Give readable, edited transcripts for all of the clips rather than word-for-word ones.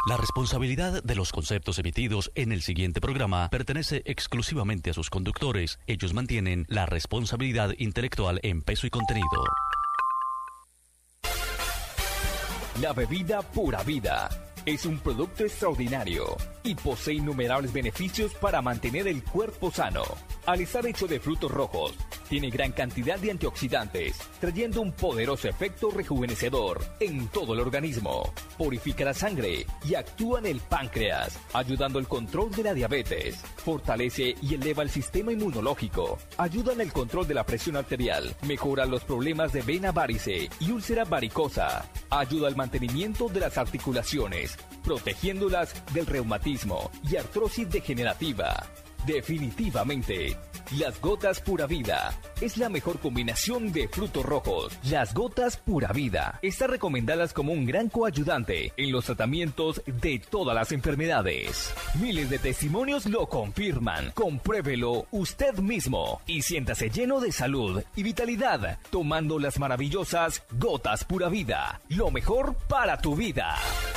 La responsabilidad de los conceptos emitidos en el siguiente programa pertenece exclusivamente a sus conductores. Ellos mantienen la responsabilidad intelectual en peso y contenido. La bebida Pura Vida es un producto extraordinario y posee innumerables beneficios para mantener el cuerpo sano. Al estar hecho de frutos rojos, tiene gran cantidad de antioxidantes, trayendo un poderoso efecto rejuvenecedor en todo el organismo. Purifica la sangre y actúa en el páncreas, ayudando al control de la diabetes. Fortalece y eleva el sistema inmunológico. Ayuda en el control de la presión arterial. Mejora los problemas de vena varice y úlcera varicosa. Ayuda al mantenimiento de las articulaciones, protegiéndolas del reumatismo y artrosis degenerativa. Definitivamente, las gotas Pura Vida es la mejor combinación de frutos rojos. Las gotas Pura Vida están recomendadas como un gran coayudante en los tratamientos de todas las enfermedades. Miles de testimonios lo confirman. Compruébelo usted mismo y siéntase lleno de salud y vitalidad tomando las maravillosas gotas Pura Vida. Lo mejor para tu vida.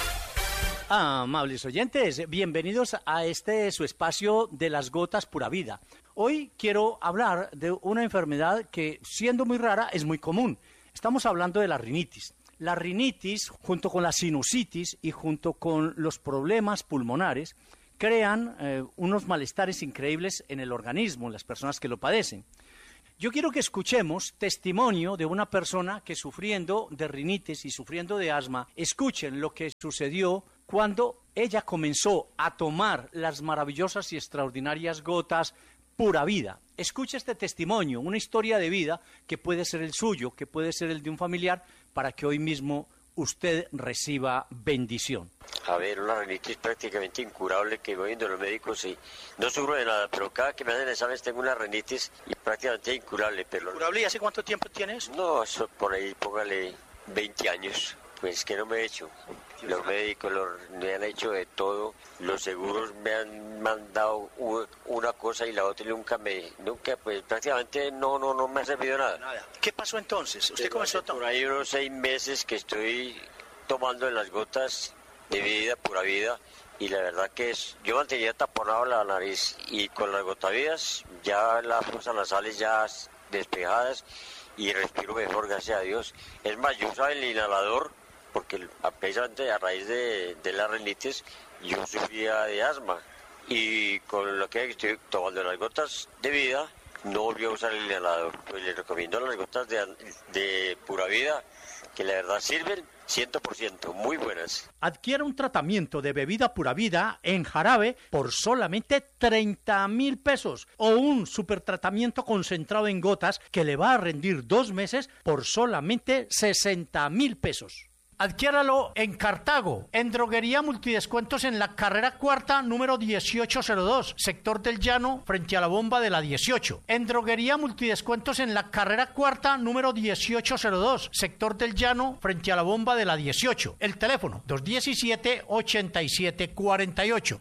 Amables oyentes, bienvenidos a su espacio de las gotas Pura Vida. Hoy quiero hablar de una enfermedad que, siendo muy rara, es muy común. Estamos hablando de la rinitis. La rinitis, junto con la sinusitis y junto con los problemas pulmonares, crean unos malestares increíbles en el organismo, en las personas que lo padecen. Yo quiero que escuchemos testimonio de una persona que, sufriendo de rinitis y sufriendo de asma, escuchen lo que sucedió cuando ella comenzó a tomar las maravillosas y extraordinarias gotas Pura Vida. Escuche este testimonio, una historia de vida que puede ser el suyo, que puede ser el de un familiar, para que hoy mismo usted reciba bendición. A ver, una rinitis prácticamente incurable que voy viendo a los médicos y no sufro de nada, pero cada que me hacen exámenes tengo una rinitis y prácticamente incurable. Pero ¿Incurable? ¿Y hace cuánto tiempo tienes? No, eso por ahí póngale 20 años. Pues que no me he hecho. Los médicos me han hecho de todo. Los seguros me han mandado una cosa y la otra y nunca, pues prácticamente no me ha servido nada. ¿Qué pasó entonces? ¿Usted comenzó a tomar? Por ahí unos 6 meses que estoy tomando las gotas de vida, Pura Vida, y la verdad que yo mantenía taponado la nariz y con las gotavidas ya las fosas nasales ya despejadas y respiro mejor, gracias a Dios. Es más, yo usaba el inhalador porque precisamente a raíz de la rinitis yo sufría de asma y con lo que estoy tomando las gotas de vida no volví a usar el inhalador. Pues les recomiendo las gotas de Pura Vida, que la verdad sirven 100%, muy buenas. Adquiera un tratamiento de bebida Pura Vida en jarabe por solamente 30,000 pesos o un super tratamiento concentrado en gotas que le va a rendir 2 meses por solamente 60,000 pesos. Adquiéralo en Cartago, en Droguería Multidescuentos en la carrera cuarta, número 1802, sector del Llano, frente a la bomba de la 18. En Droguería Multidescuentos en la carrera cuarta, número 1802, sector del Llano, frente a la bomba de la 18. El teléfono, 217-8748,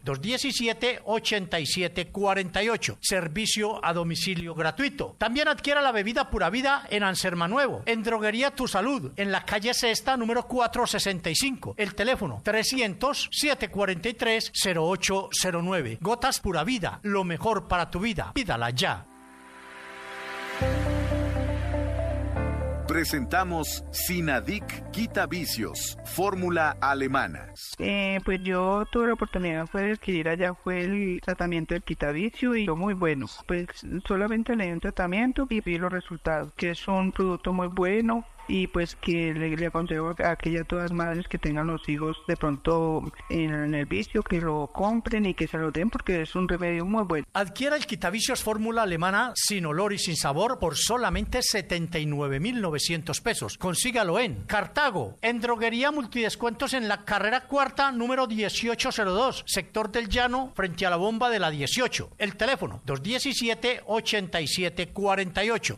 217-8748. Servicio a domicilio gratuito. También adquiera la bebida Pura Vida en Anserma Nuevo, en Droguería Tu Salud, en la calle Sexta, número 465. El teléfono 300-743-0809. Gotas Pura Vida, lo mejor para tu vida. Pídala ya. Presentamos Sinadic Quita Vicios, fórmula alemana. Pues yo tuve la oportunidad de adquirir allá el tratamiento del quitavicio y fue muy bueno. Pues solamente le di un tratamiento y vi los resultados, que es un producto muy bueno. Y pues que le aconsejo a aquellas todas madres que tengan los hijos de pronto en el vicio, que lo compren y que se lo den porque es un remedio muy bueno. Adquiera el quitavicios fórmula alemana sin olor y sin sabor por solamente 79,900 pesos. Consígalo en Cartago, en Droguería Multidescuentos en la carrera cuarta, número 1802, sector del Llano, frente a la bomba de la 18. El teléfono 217-8748,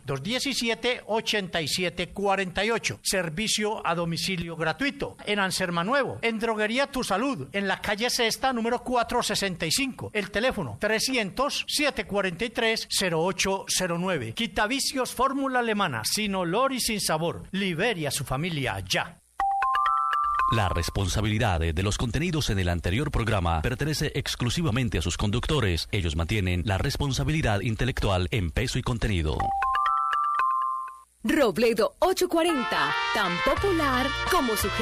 217-8748. Servicio a domicilio gratuito. En Anserma Nuevo, en Droguería Tu Salud, en la calle Sexta, número 465. El teléfono 300-743-0809. Quitavicios fórmula alemana, sin olor y sin sabor. Libere a su familia ya. La responsabilidad de los contenidos en el anterior programa pertenece exclusivamente a sus conductores. Ellos mantienen la responsabilidad intelectual en peso y contenido. Robledo 840, tan popular como su